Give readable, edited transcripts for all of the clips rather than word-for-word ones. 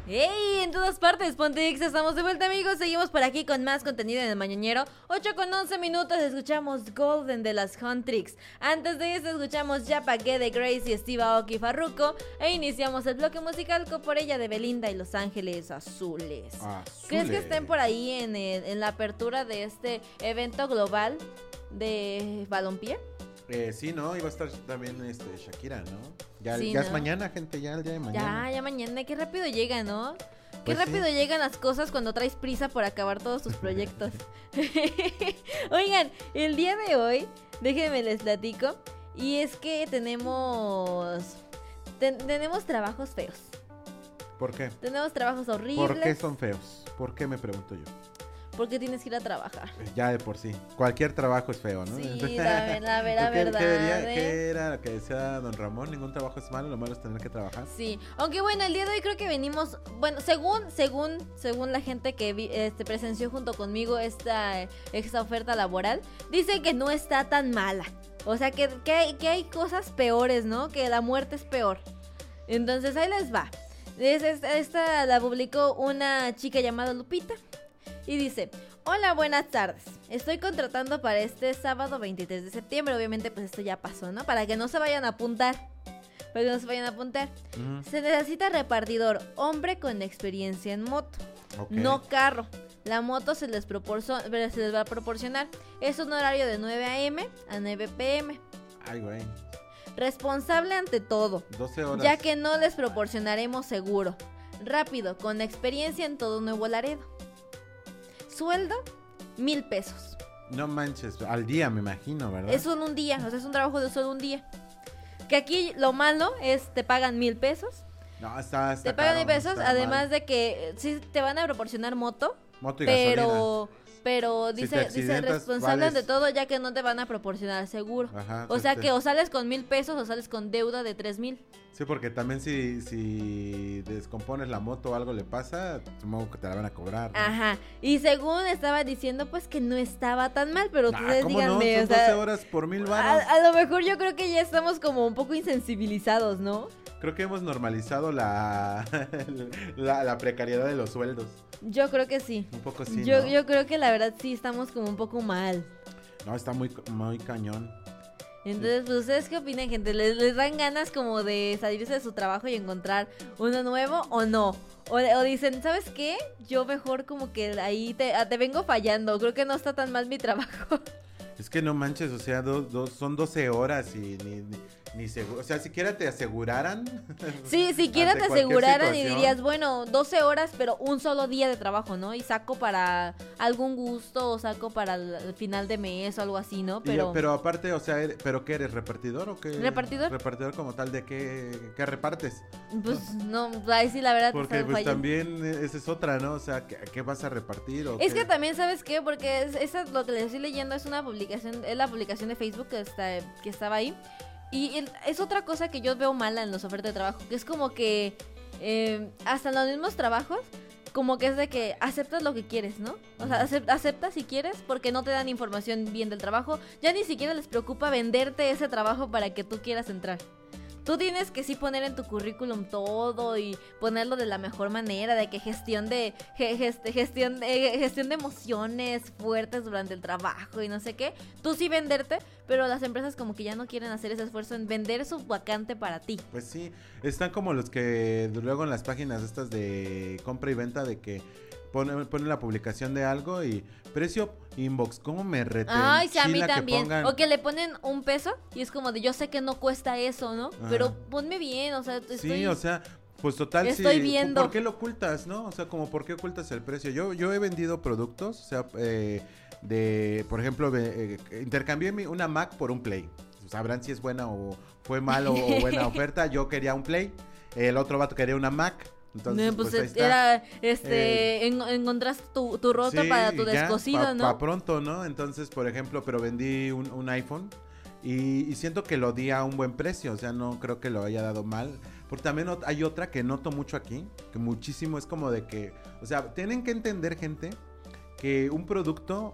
¡Hey! En todas partes, Pontex, estamos de vuelta, amigos. Seguimos por aquí con más contenido en el Mañanero. 8:11 escuchamos Golden de las Huntrix. Antes de eso escuchamos Ya Pagué de Grace y Steve Aoki Farruko. E iniciamos el bloque musical con Por Ella de Belinda y Los Ángeles Azules. ¿Crees que estén por ahí en la apertura de este evento global de balompié? Sí, ¿no? Iba a estar también Shakira, ¿no? Ya, sí, ya ¿no? es mañana, gente, ya el día de mañana. Ya mañana, qué rápido llega, ¿no? Qué Pues rápido sí. llegan las cosas cuando traes prisa por acabar todos tus proyectos. Oigan, el día de hoy, déjenme les platico, y es que tenemos trabajos feos. ¿Por qué? Tenemos trabajos horribles. ¿Por qué son feos? ¿Por qué me pregunto yo? Porque tienes que ir a trabajar. Ya de por sí. Cualquier trabajo es feo, ¿no? Sí, la verdad. ¿Qué era lo que decía don Ramón? Ningún trabajo es malo, lo malo es tener que trabajar. Sí, aunque bueno, el día de hoy creo que venimos, bueno, según la gente que presenció junto conmigo esta oferta laboral, dice que no está tan mala. O sea, que hay cosas peores, ¿no? Que la muerte es peor. Entonces ahí les va. Esta la publicó una chica llamada Lupita. Y dice: hola, buenas tardes. Estoy contratando para este sábado 23 de septiembre. Obviamente pues esto ya pasó, ¿no? Para que no se vayan a apuntar. Se necesita repartidor, hombre con experiencia en moto. Okay. No carro. La moto se les va a proporcionar. Es un horario de 9 a.m. a 9 p.m. Ay, güey. Responsable ante todo, 12 horas. ya que no les proporcionaremos seguro. Rápido, con experiencia en todo Nuevo Laredo. Sueldo, 1,000 pesos. No manches, al día me imagino, ¿verdad? Es un día, o sea, es un trabajo de solo un día. Que aquí lo malo es te pagan 1,000 pesos. No, está Te pagan 1,000 pesos, está además mal. de que sí te van a proporcionar moto Moto y pero Si dice te accidentas, responsable de vales- todo, ya que no te van a proporcionar seguro. Ajá, O sea que o sales con 1,000 pesos o sales con deuda de 3,000. Sí, porque también si descompones la moto o algo le pasa, supongo que te la van a cobrar, ¿no? Ajá. Y según estaba diciendo, pues que no estaba tan mal, pero ustedes ¿cómo no? díganme, Son o sea, 12 horas por 1,000 varos. a lo mejor yo creo que ya estamos como un poco insensibilizados, ¿no? Creo que hemos normalizado la precariedad de los sueldos. Yo creo que sí. Un poco sí, yo, ¿no? yo creo que la verdad sí estamos como un poco mal. No, está muy, muy cañón. Entonces, pues, ¿ustedes qué opinan, gente? ¿Les dan ganas como de salirse de su trabajo y encontrar uno nuevo o no? O dicen, ¿sabes qué? Yo mejor como que ahí te vengo fallando. Creo que no está tan mal mi trabajo. Es que no manches, o sea, son 12 horas y ni seguro. O sea, siquiera te aseguraran. Sí, siquiera ante te cualquier aseguraran y situación. dirías, bueno, 12 horas, pero un solo día de trabajo, ¿no? Y saco para algún gusto o saco para el final de mes o algo así, ¿no? Pero aparte, o sea, ¿pero qué eres? ¿Repartidor o qué? ¿Repartidor? Repartidor como tal, ¿de qué repartes? Pues no, ahí sí la verdad te Porque están pues fallando. también esa es otra, ¿no? O sea, ¿qué vas a repartir? ¿O Es qué? que también, ¿sabes qué? Porque esa lo que les estoy leyendo es una publicación, es la publicación de Facebook que estaba ahí. Y es otra cosa que yo veo mala en las ofertas de trabajo, que es como que hasta en los mismos trabajos, como que es de que aceptas lo que quieres, ¿no? O sea, aceptas si quieres porque no te dan información bien del trabajo. Ya ni siquiera les preocupa venderte ese trabajo para que tú quieras entrar. Tú tienes que sí poner en tu currículum todo y ponerlo de la mejor manera, de que gestión de emociones fuertes durante el trabajo y no sé qué. Tú sí venderte, pero las empresas como que ya no quieren hacer ese esfuerzo en vender su vacante para ti. Pues sí, están como los que luego en las páginas estas de compra y venta de que ponen la publicación de algo y precio inbox, ¿cómo me Ay, sí, a mí retenchila que también. pongan? O que le ponen $1 y es como de yo sé que no cuesta eso, ¿no? Ajá. Pero ponme bien, o sea, Sí, o sea, pues total, Estoy sí, viendo. ¿por qué lo ocultas, no? O sea, como ¿por qué ocultas el precio? Yo he vendido productos, o sea, por ejemplo, intercambié una Mac por un Play. Sabrán si es buena o fue mal o buena oferta. Yo quería un Play, el otro vato quería una Mac. Entonces, pues ahí está. era, encontraste tu roto Sí, para tu ya, descosido, ¿no? Pa' pronto, ¿no? Entonces, por ejemplo, pero vendí un iPhone y siento que lo di a un buen precio, o sea, no creo que lo haya dado mal. Porque también hay otra que noto mucho aquí, que muchísimo es como de que, o sea, tienen que entender, gente, que un producto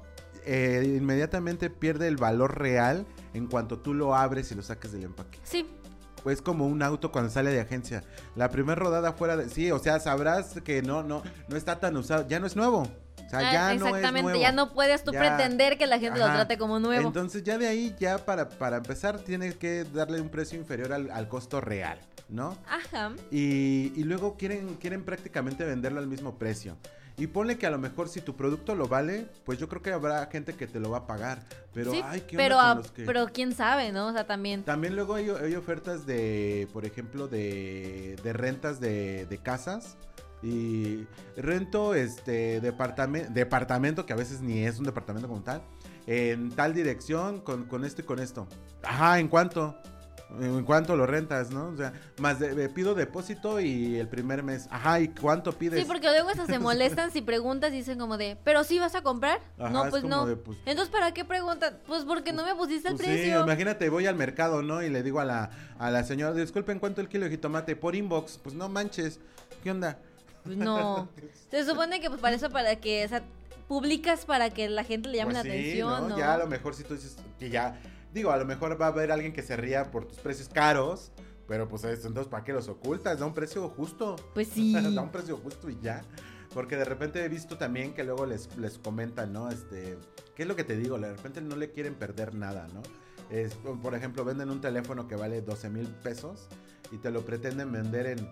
inmediatamente pierde el valor real en cuanto tú lo abres y lo saques del empaque. Sí. pues como un auto cuando sale de agencia. La primera rodada fuera de... Sí, o sea, sabrás que no está tan usado. Ya no es nuevo. O sea, ya no es nuevo. Exactamente, ya no puedes tú pretender que la gente lo trate como nuevo. Entonces ya de ahí, ya para empezar, tienes que darle un precio inferior al costo real, ¿no? Ajá. Y luego quieren prácticamente venderlo al mismo precio. Y ponle que a lo mejor si tu producto lo vale, pues yo creo que habrá gente que te lo va a pagar. Pero, sí, ¿qué onda con los que...? pero quién sabe, ¿no? O sea, también. También luego hay ofertas de, por ejemplo, de rentas de casas. Y rento departamento, que a veces ni es un departamento como tal, en tal dirección, con esto y con esto. Ajá, ¿en cuánto? ¿En cuánto lo rentas, no? O sea, más pido depósito y el primer mes. Ajá, ¿y cuánto pides? Sí, porque luego hasta se molestan si preguntas y dicen como de, ¿pero sí vas a comprar? Ajá, no, pues no. Pues, entonces, ¿para qué preguntan? Pues porque no me pusiste el pues precio. Sí, imagínate, voy al mercado, ¿no? Y le digo a la señora, disculpen, ¿cuánto el kilo de jitomate? Por inbox. Pues no manches, ¿qué onda? Pues no. Se supone que pues para eso, para que, o sea, publicas para que la gente le llame Pues la sí, atención, ¿no? Ya a lo mejor si tú dices que ya... Digo, a lo mejor va a haber alguien que se ría por tus precios caros, pero pues entonces ¿para qué los ocultas? Da un precio justo. Pues sí. Da un precio justo y ya. Porque de repente he visto también que luego les comentan, ¿no? ¿Qué es lo que te digo? De repente no le quieren perder nada, ¿no? Por ejemplo, venden un teléfono que vale 12,000 pesos y te lo pretenden vender en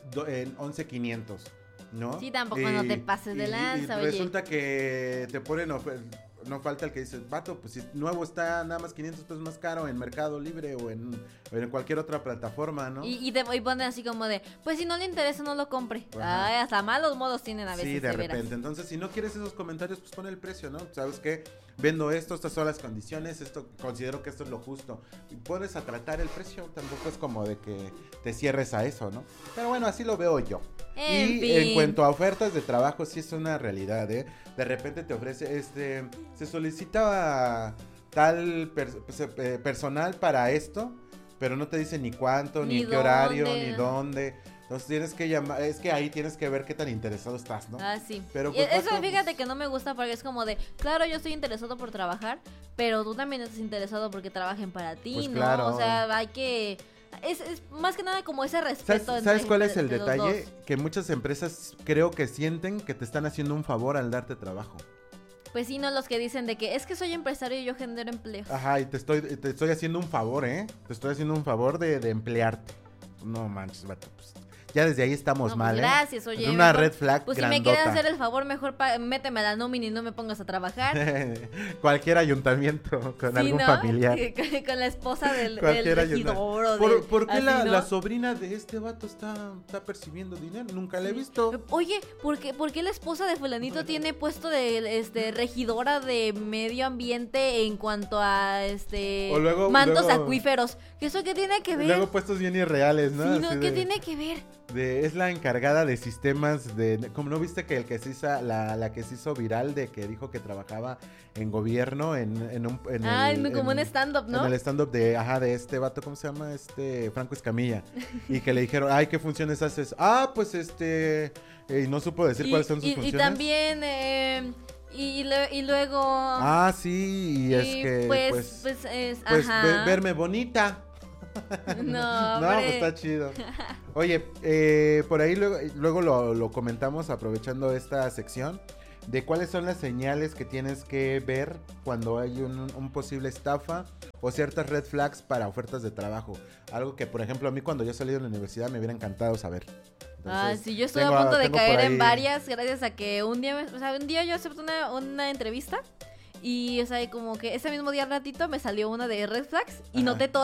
11,500, ¿no? Sí, tampoco no te pases de lanza, y oye. resulta que te ponen... No falta el que dice, vato, pues si nuevo está nada más 500 pesos más caro en Mercado Libre o en cualquier otra plataforma, ¿no? Y ponen así como de, pues si no le interesa no lo compre. Ajá. Ay, hasta malos modos tienen a veces. Sí, de repente. Entonces, si no quieres esos comentarios, pues pon el precio, ¿no? ¿Sabes qué? Vendo esto, estas son las condiciones, considero que esto es lo justo. Y puedes atratar el precio, tampoco es como de que te cierres a eso, ¿no? Pero bueno, así lo veo yo. En cuanto a ofertas de trabajo, sí es una realidad, ¿eh? De repente te ofrece, se solicitaba tal personal para esto, pero no te dice ni cuánto, ni en qué horario, ni dónde. Entonces tienes que llamar, es que ahí tienes que ver qué tan interesado estás, ¿no? Ah, sí. Pero pues, eso fíjate que no me gusta porque es como de, claro, yo estoy interesado por trabajar, pero tú también estás interesado porque trabajen para ti, pues ¿no? Claro. O sea, hay que... Es más que nada como ese respeto. ¿Sabes cuál es el detalle? Que muchas empresas creo que sienten que te están haciendo un favor al darte trabajo. Pues sí, no los que dicen de que es que soy empresario y yo genero empleos. Ajá, y te estoy haciendo un favor, ¿eh? Te estoy haciendo un favor de emplearte. No manches, vato, pues... Ya desde ahí estamos mal, pues gracias, oye. Una mejor, red flag pues grandota. si me quieres hacer el favor, mejor méteme a la nómina y no me pongas a trabajar. Cualquier ayuntamiento con algún familiar. Con la esposa del regidor. ¿Por qué así, la sobrina de este vato está percibiendo dinero? Nunca la he visto. Oye, ¿por qué la esposa de fulanito tiene puesto de regidora de medio ambiente en cuanto a mantos acuíferos? ¿Eso qué tiene que ver? Luego puestos bien irreales, ¿no? Sí, ¿qué tiene que ver? Es la encargada de sistemas como no viste que que se hizo la que se hizo viral de que dijo que trabajaba en gobierno como un stand-up, ¿no? En el stand-up de este vato, ¿cómo se llama? Franco Escamilla. Y que le dijeron, ¿qué funciones haces? Pues y no supo decir cuáles son sus funciones. Y también y luego sí, y es que verme bonita. No, pues está chido. Oye, por ahí luego lo comentamos aprovechando esta sección de cuáles son las señales que tienes que ver cuando hay un posible estafa o ciertas red flags para ofertas de trabajo. Algo que, por ejemplo, a mí cuando yo salí de la universidad me hubiera encantado saber. Entonces, sí, yo estoy a punto de caer en varias gracias a que un día yo acepté una entrevista. Y, o sea, como que ese mismo día ratito me salió una de red flags y noté todo.